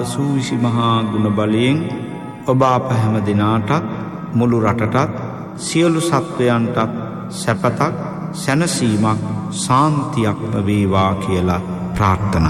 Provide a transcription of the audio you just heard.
සූවිසි මහා ගුණ බලයෙන් ඔබ අප හැම දිනාටත් මුළු රටටත් සියලු සත්වයන්ටත් සැපතක් සැනසීමක් සාන්තියක්ම වේවා කියලා ප්‍රාර්ථනා